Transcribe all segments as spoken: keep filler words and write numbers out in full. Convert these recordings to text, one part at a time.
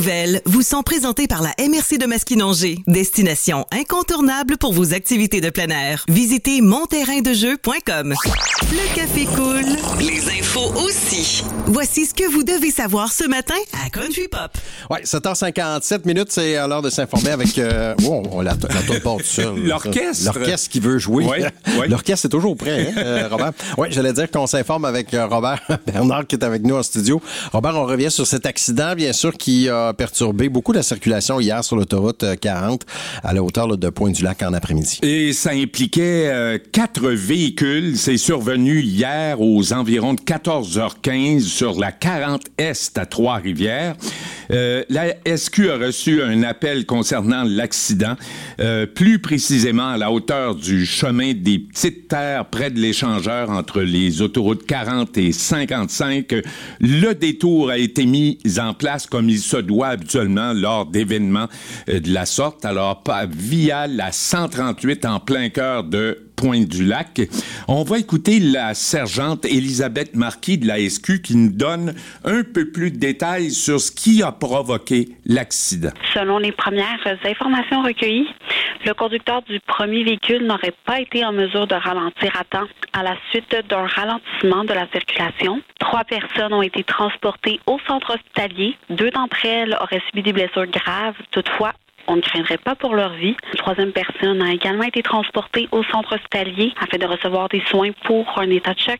Nouvelles vous sont présentées par la M R C de Masquinongé, destination incontournable pour vos activités de plein air. Visitez mon terrain de jeu point com. Le café coule, les infos aussi. Voici ce que vous devez savoir ce matin à Country Pop. Ouais, sept heures cinquante-sept minutes, c'est à l'heure de s'informer avec euh, oh, on la, la tourne pas tout seul. L'orchestre. L'orchestre qui veut jouer. Oui, oui. L'orchestre est toujours prêt, hein, euh, Robert. Oui, j'allais dire qu'on s'informe avec euh, Robert Bernard qui est avec nous en studio. Robert, on revient sur cet accident, bien sûr, qui a perturbé beaucoup la circulation hier sur l'autoroute quarante à la hauteur là, de Pointe-du-Lac en après-midi. Et ça impliquait euh, quatre véhicules. C'est survenu hier aux environs de quatorze heures quinze sur la quarante Est à Trois-Rivières. Euh, la S Q a reçu un appel concernant l'accident, euh, plus précisément à la hauteur du chemin des Petites Terres près de l'échangeur entre les autoroutes quarante et cinquante-cinq. Le détour a été mis en place comme il se doit habituellement lors d'événements euh, de la sorte, alors pas via la cent trente-huit en plein cœur de Pointe-du-Lac. On va écouter la sergente Elisabeth Marquis de la S Q qui nous donne un peu plus de détails sur ce qui a provoqué l'accident. Selon les premières informations recueillies, le conducteur du premier véhicule n'aurait pas été en mesure de ralentir à temps à la suite d'un ralentissement de la circulation. Trois personnes ont été transportées au centre hospitalier. Deux d'entre elles auraient subi des blessures graves. Toutefois, on ne craindrait pas pour leur vie. Une troisième personne a également été transportée au centre hospitalier afin de recevoir des soins pour un état de choc.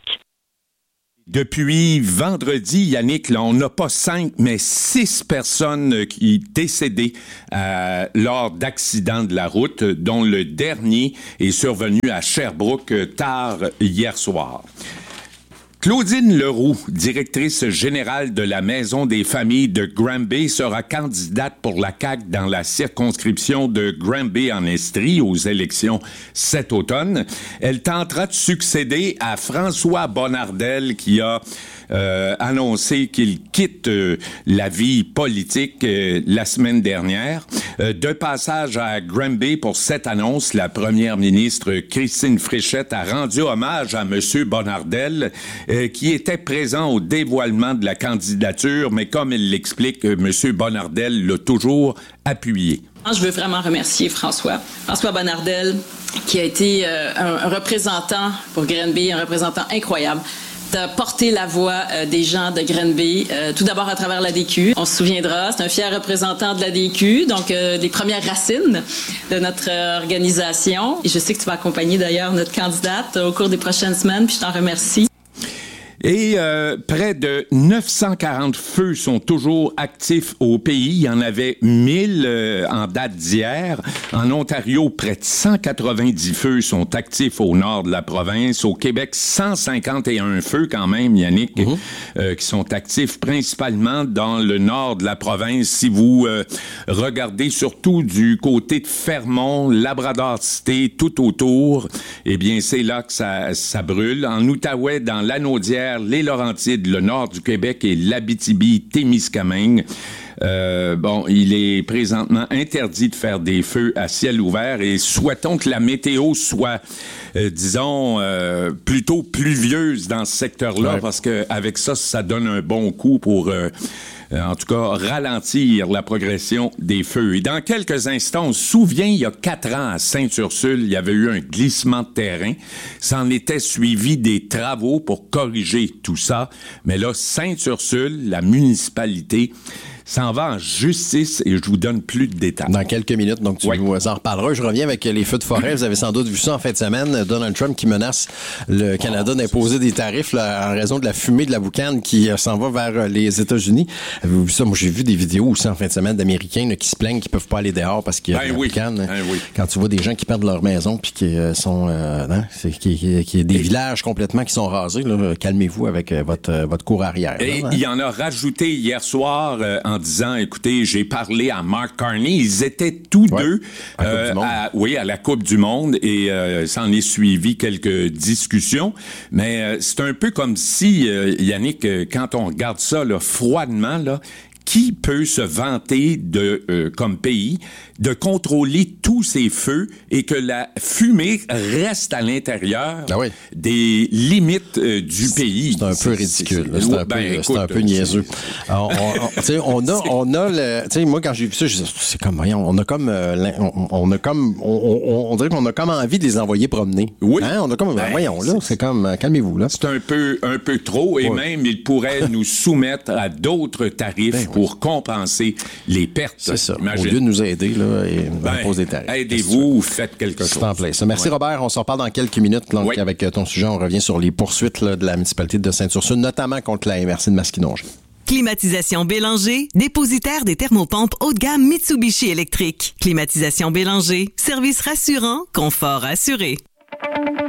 Depuis vendredi, Yannick, là, on n'a pas cinq, mais six personnes qui décédées euh, lors d'accidents de la route, dont le dernier est survenu à Sherbrooke tard hier soir. Claudine Leroux, directrice générale de la Maison des familles de Granby, sera candidate pour la C A Q dans la circonscription de Granby en Estrie aux élections cet automne. Elle tentera de succéder à François Bonnardel qui a euh, annoncé qu'il quitte euh, la vie politique euh, la semaine dernière. Euh, de passage à Granby pour cette annonce, la première ministre Christine Fréchette a rendu hommage à M. Bonnardel euh, qui était présent au dévoilement de la candidature, mais comme elle l'explique, euh, M. Bonnardel l'a toujours appuyé. Je veux vraiment remercier François. François Bonnardel, qui a été euh, un, un représentant pour Granby, un représentant incroyable. De porter la voix euh, des gens de Granby, euh, tout d'abord à travers la D Q. On se souviendra, c'est un fier représentant de la D Q, donc euh, des premières racines de notre euh, organisation. Et je sais que tu vas accompagner d'ailleurs notre candidate au cours des prochaines semaines, puis je t'en remercie. Et euh, près de neuf cent quarante feux sont toujours actifs au pays. Il y en avait mille euh, en date d'hier. En Ontario, près de cent quatre-vingt-dix feux sont actifs au nord de la province. Au Québec, cent cinquante et un feux quand même, Yannick, mmh. euh, qui sont actifs principalement dans le nord de la province. Si vous euh, regardez surtout du côté de Fermont, Labrador-Cité, tout autour, eh bien, c'est là que ça, ça brûle. En Outaouais, dans l'Anaudière, les Laurentides, le nord du Québec et l'Abitibi-Témiscamingue. Euh, bon, il est présentement interdit de faire des feux à ciel ouvert et souhaitons que la météo soit, euh, disons, euh, plutôt pluvieuse dans ce secteur-là, ouais. Parce que avec ça, ça donne un bon coup pour... Euh, en tout cas, ralentir la progression des feux. Et dans quelques instants, on se souvient, il y a quatre ans, à Sainte-Ursule, il y avait eu un glissement de terrain. S'en était suivi des travaux pour corriger tout ça. Mais là, Sainte-Ursule, la municipalité, s'en va en justice et je vous donne plus de détails. Dans quelques minutes, donc tu oui. nous en reparleras. Je reviens avec les feux de forêt. Vous avez sans doute vu ça en fin de semaine. Donald Trump qui menace le Canada oh, d'imposer des tarifs là, en raison de la fumée de la boucane qui euh, s'en va vers euh, les États-Unis. Avez-vous vu ça? Moi, j'ai vu des vidéos aussi en fin de semaine d'Américains là, qui se plaignent qu'ils peuvent pas aller dehors parce qu'il y a ben la oui. boucane. Ben oui. Quand tu vois des gens qui perdent leur maison puis qui euh, sont... Euh, hein, c'est, qui, qui, qui, des et villages complètement qui sont rasés, là, calmez-vous avec euh, votre, euh, votre cour arrière. Et là, hein? Il y en a rajouté hier soir euh, en disant, écoutez, j'ai parlé à Mark Carney. Ils étaient tous ouais, deux à, euh, à, oui, à la Coupe du Monde et euh, s'en est suivi quelques discussions. Mais euh, c'est un peu comme si, euh, Yannick, quand on regarde ça là, froidement, là, qui peut se vanter de, euh, comme pays, de contrôler tous ces feux et que la fumée reste à l'intérieur ah oui. des limites euh, du c'est, pays? C'est un peu ridicule. C'est, c'est, un, peu, ben, écoute, c'est un peu niaiseux. Alors, on, on, on a, on a le, tu sais, moi, quand j'ai vu ça, je dis, c'est comme, voyons, on a comme, euh, on, on a comme, on, on, on dirait qu'on a comme envie de les envoyer promener. Oui. Hein? On a comme, ben, voyons, là, c'est, c'est comme, euh, calmez-vous, là. C'est un peu, un peu trop et oui. même, ils pourraient nous soumettre à d'autres tarifs ben, pour oui. compenser les pertes. C'est ça. Imagine. Au lieu de nous aider, là, et ben, impose des tarifs. Aidez-vous ou faites quelque chose. C'est en plein ça. Merci, ouais. Robert. On s'en reparle dans quelques minutes. Donc, oui. avec ton sujet, on revient sur les poursuites là, de la municipalité de Sainte-Ursule, notamment contre la M R C de Masquinongé. Climatisation Bélanger, dépositaire des thermopompes haut de gamme Mitsubishi électrique. Climatisation Bélanger, service rassurant, confort assuré.